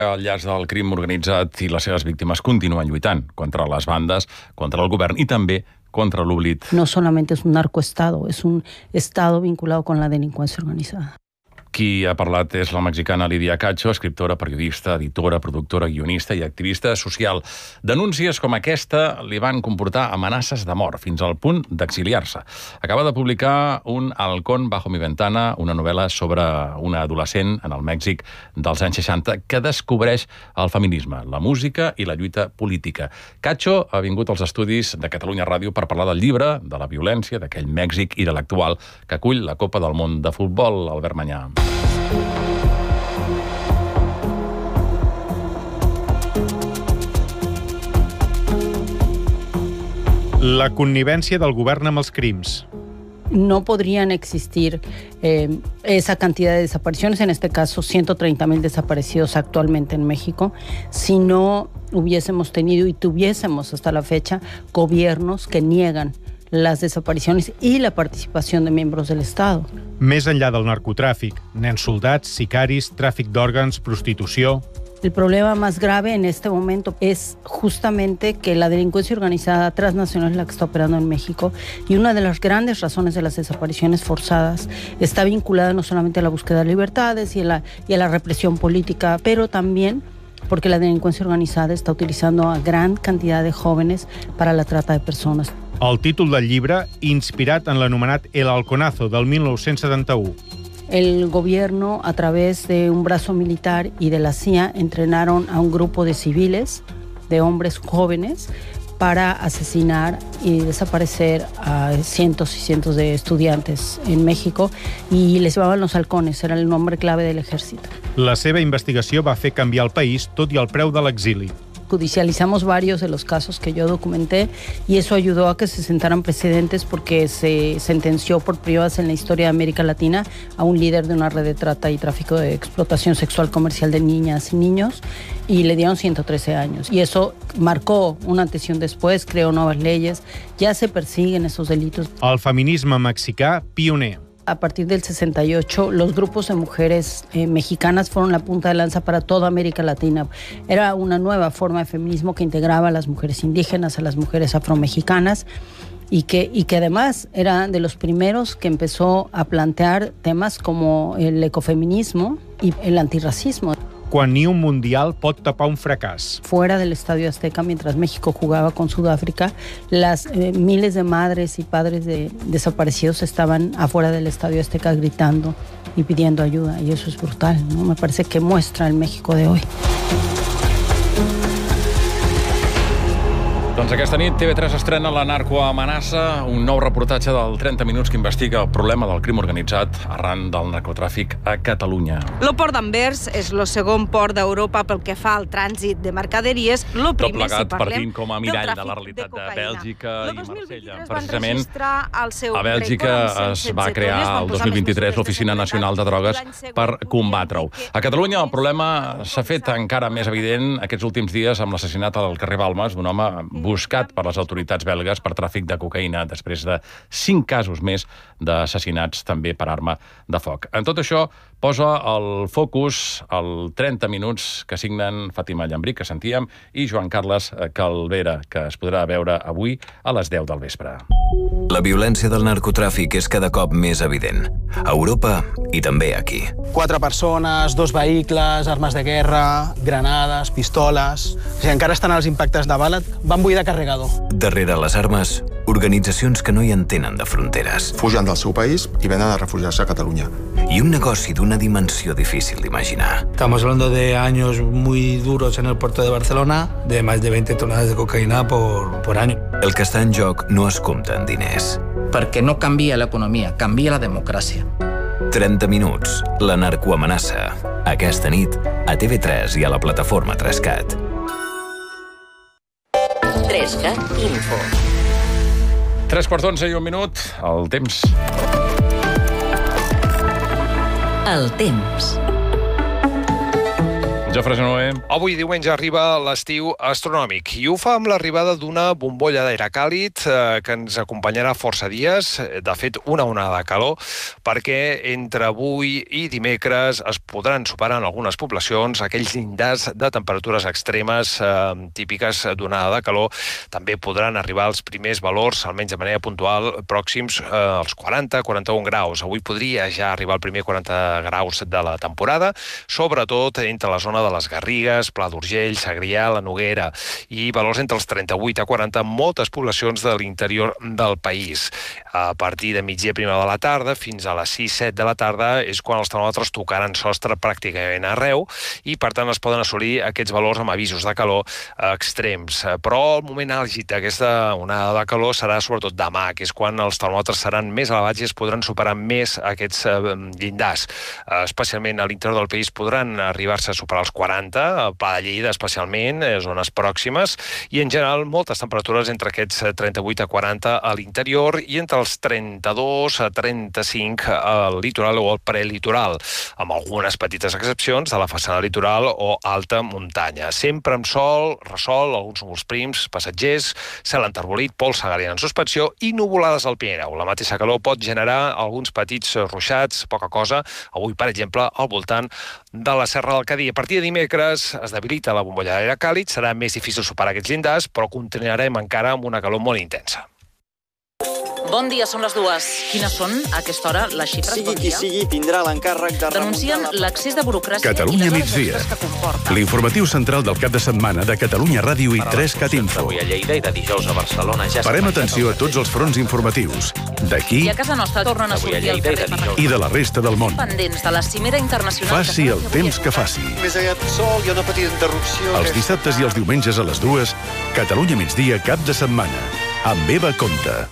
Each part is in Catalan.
Al llarg del crim organitzat i les seves víctimes continuen lluitant contra les bandes, contra el govern i també contra l'oblit. No solamente es un narcoestado, es un estado vinculado con la delincuencia organizada. Qui ha parlat és la mexicana Lidia Cacho, escriptora, periodista, editora, productora, guionista i activista social. Denúncies com aquesta li van comportar amenaces de mort fins al punt d'exiliar-se. Acaba de publicar un Halcón bajo mi ventana, una novel·la sobre una adolescent en el Mèxic dels anys 60 que descobreix el feminisme, la música i la lluita política. Cacho ha vingut als estudis de Catalunya Ràdio per parlar del llibre, de la violència, d'aquell Mèxic i de l'actual que acull la Copa del Món de Futbol, Albert Manyà. La connivència del govern amb els crims. No podrían existir esa cantidad de desapariciones, en este caso 130,000 desaparecidos actualmente en México, si no hubiésemos tenido y tuviésemos hasta la fecha gobiernos que niegan las desapariciones y la participación de miembros del Estado. Més enllà del narcotràfic, nens soldats, sicaris, tràfic d'òrgans, prostitució... El problema más grave en este momento es justamente que la delincuencia organizada transnacional es la que está operando en México y una de las grandes razones de las desapariciones forzadas está vinculada no solamente a la búsqueda de libertades y a la represión política, pero también porque la delincuencia organizada está utilizando a gran cantidad de jóvenes para la trata de personas. El títol del llibre, inspirat en l'anomenat El Halconazo del 1971. El gobierno, a través de un brazo militar y de la CIA, entrenaron a un grupo de civiles, de hombres jóvenes, para asesinar y desaparecer a cientos y cientos de estudiantes en México y les llamaban los halcones, era el nombre clave del ejército. La seva investigació va fer canviar el país, tot i el preu de l'exili. Judicializamos varios de los casos que yo documenté y eso ayudó a que se sentaran precedentes porque se sentenció por primera vez en la historia de América Latina a un líder de una red de trata y tráfico de explotación sexual comercial de niñas y niños y le dieron 113 años. Y eso marcó un antes y un después, creó nuevas leyes, ya se persiguen esos delitos. El feminisme mexicà pioner. A partir del 68, los grupos de mujeres mexicanas fueron la punta de lanza para toda América Latina. Era una nueva forma de feminismo que integraba a las mujeres indígenas, a las mujeres afromexicanas y que además era de los primeros que empezó a plantear temas como el ecofeminismo y el antirracismo. Quan ni un mundial pot tapar un fracàs. Fuera del Estadio Azteca, mientras México jugaba con Sudáfrica, las miles de madres y padres de desaparecidos estaban afuera del Estadio Azteca gritando y pidiendo ayuda. Y eso es brutal, ¿no? Me parece que muestra el México de hoy. Doncs aquesta nit TV3 estrena La narcoamenaça, un nou reportatge del 30 minuts que investiga el problema del crim organitzat arran del narcotràfic a Catalunya. El port d'Anvers és el segon port d'Europa pel que fa al trànsit de mercaderies. Tot plegat partint com a mirall de la realitat de Bèlgica i Marsella. Precisament, a Bèlgica es va crear el 2023 l'Oficina Nacional de Drogues per combatre-ho. A Catalunya el problema s'ha fet encara més evident aquests últims dies amb l'assassinat al carrer Balmes d'un home buscat per les autoritats belgues per tràfic de cocaïna després de 5 casos més d'assassinats també per arma de foc. En tot això posa el focus al 30 minuts que signen Fàtima Llambrí, que sentíem, i Joan Carles Calvera, que es podrà veure avui a les 10 del vespre. La violència del narcotràfic és cada cop més evident. A Europa i també aquí. 4 persones, 2 vehicles, armes de guerra, granades, pistoles... O sigui, encara estan els impactes de bala, van buidar carregador. Darrere les armes, organitzacions que no hi entenen de fronteres. Fugen del seu país i venen a refugiar-se a Catalunya. I un negoci d'una dimensió difícil d'imaginar. Estamos hablando de años muy duros en el puerto de Barcelona, de más de 20 toneladas de cocaïna por año. El que està en joc no es compta en diners. Perquè no canvia l'economia, canvia la democràcia. 30 minuts, La narcoamenaça. Aquesta nit, a TV3 i a la plataforma 3CAT. 3CAT Info. 3:11 i 1 minut, el temps. El temps. Jofre Genoé. Avui diumenge arriba l'estiu astronòmic i ho fa amb l'arribada d'una bombolla d'aire càlid que ens acompanyarà força dies, de fet una onada de calor, perquè entre avui i dimecres es podran superar en algunes poblacions aquells llindars de temperatures extremes típiques d'onada de calor. També podran arribar als primers valors, almenys de manera puntual, pròxims als 40-41 graus. Avui podria ja arribar al primer 40 graus de la temporada, sobretot entre la zona de les Garrigues, Pla d'Urgell, Segrià, la Noguera, i valors entre els 38 a 40 en moltes poblacions de l'interior del país. A partir de migdia primera de la tarda fins a les 6-7 de la tarda és quan els termòmetres tocaran sostre pràcticament arreu i, per tant, es poden assolir aquests valors amb avisos de calor extrems. Però el moment àlgid d'aquesta onada de calor serà sobretot demà, que és quan els termòmetres seran més elevats i es podran superar més aquests llindars. Especialment a l'interior del país podran arribar-se a superar els 40, al Pla de Lleida especialment, zones pròximes, i en general moltes temperatures entre aquests 38 a 40 a l'interior i entre els 32 a 35 al litoral o al prelitoral, amb algunes petites excepcions de la façana litoral o alta muntanya. Sempre amb sol, ressol, alguns núvols prims, passatgers, cel enterbolit, pols segariana en suspensió i nuvolades al Pirineu. La mateixa calor pot generar alguns petits ruixats, poca cosa, avui, per exemple, al voltant de la Serra del Cadí. A partir de dimecres es debilita la bombolla d'aire càlid, serà més difícil superar aquests llindars, però continuarem encara amb una calor molt intensa. Bon dia, són les 2. Quines són, a aquesta hora, les xifres? Sigui qui sigui, tindrà l'encàrrec de denuncien l'accés de burocràcia Catalunya i les migdia. hores que comporta. L'informatiu central del cap de setmana de Catalunya Ràdio i 3CAT Info. Avui a Lleida i de dijous a Barcelona ja Parem atenció a tots els fronts informatius. D'aquí I a casa nostra tornen a sortir al carrer i de la resta del món. pendents de la cimera internacional. Faci el temps que faci. Més aviat sol, hi ha una petita interrupció. Els dissabtes i els diumenges a les 2, Catalunya migdia cap de setmana. Amb Eva Comte.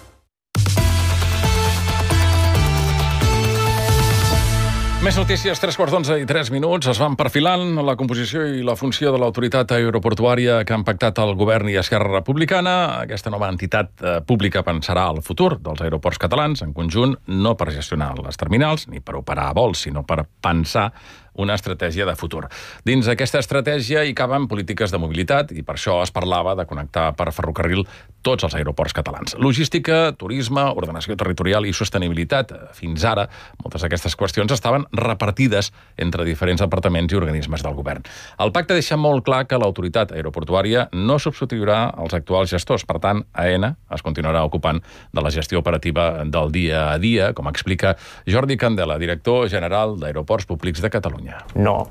Més notícies, 3:11 i 3 minuts. Es van perfilant la composició i la funció de l'autoritat aeroportuària que han pactat el govern i Esquerra Republicana. Aquesta nova entitat pública pensarà el futur dels aeroports catalans en conjunt, no per gestionar les terminals ni per operar vols, sinó per pensar una estratègia de futur. Dins aquesta estratègia hi caben polítiques de mobilitat i per això es parlava de connectar per ferrocarril tots els aeroports catalans. Logística, turisme, ordenació territorial i sostenibilitat. Fins ara, moltes d'aquestes qüestions estaven repartides entre diferents departaments i organismes del govern. El pacte deixa molt clar que l'autoritat aeroportuària no substituirà els actuals gestors. Per tant, AENA es continuarà ocupant de la gestió operativa del dia a dia, com explica Jordi Candela, director general d'Aeroports Públics de Catalunya. No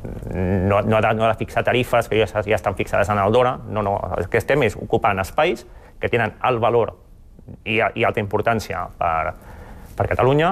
ha de fixar tarifes que ja estan fixades en el DORA. No. El que estem és ocupant espais que tenen alt valor i alta importància per Catalunya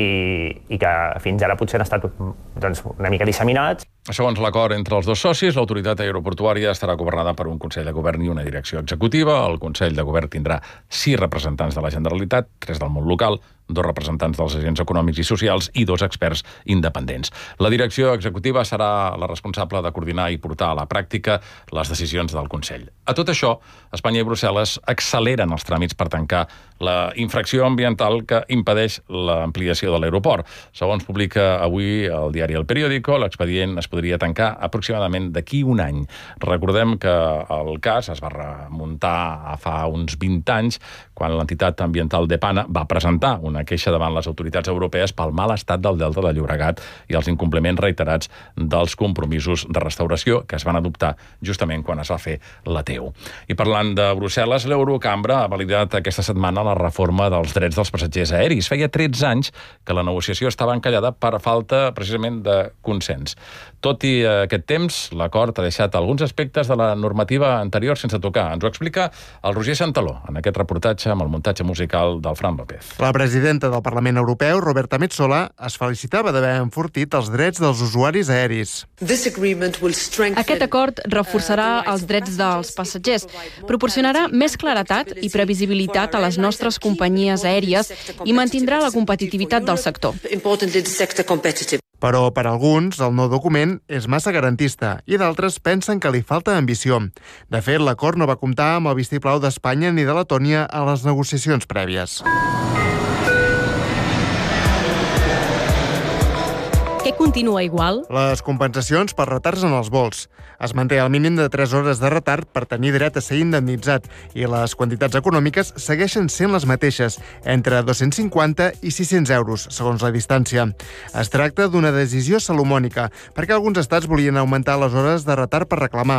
i que fins ara potser han estat una mica disseminats. Segons l'acord entre els dos socis, l'autoritat aeroportuària estarà governada per un Consell de Govern i una direcció executiva. El Consell de Govern tindrà 6 representants de la Generalitat, 3 del món local, 2 representants dels agents econòmics i socials i 2 experts independents. La direcció executiva serà la responsable de coordinar i portar a la pràctica les decisions del Consell. A tot això, Espanya i Brussel·les acceleren els tràmits per tancar la infracció ambiental que impedeix l'ampliació de l'aeroport. Segons publica avui el diari El Periódico, l'expedient es podria tancar aproximadament d'aquí un any. Recordem que el cas es va remuntar a fa uns 20 anys, quan l'entitat ambiental DEPANA va presentar una queixa davant les autoritats europees pel mal estat del Delta de Llobregat i els incompliments reiterats dels compromisos de restauració que es van adoptar justament quan es va fer la TEU. I parlant de Brussel·les, l'Eurocambra ha validat aquesta setmana la reforma dels drets dels passatgers aeris. Feia 13 anys que la negociació estava encallada per falta precisament de consens. Tot i aquest temps, l'acord ha deixat alguns aspectes de la normativa anterior sense tocar. Ens ho explica el Roger Santaló en aquest reportatge amb el muntatge musical del Fran López. La presidenta del Parlament Europeu, Roberta Metsola, es felicitava d'haver enfortit els drets dels usuaris aeris. Aquest acord reforçarà els drets dels passatgers, proporcionarà més claretat i previsibilitat a les nostres companyies aèries i mantindrà la competitivitat del sector. Però per alguns el nou document és massa garantista i d'altres pensen que li falta ambició. De fet, l'acord no va comptar amb el vistiplau d'Espanya ni de Letònia a les negociacions prèvies. ¿Qué continua igual. Les compensacions per retards en els vols. Es manté el mínim de 3 hores de retard per tenir dret a ser indemnitzat i les quantitats econòmiques segueixen sent les mateixes, entre 250 i 600 euros, segons la distància. Es tracta d'una decisió salomònica, perquè alguns estats volien augmentar les hores de retard per reclamar.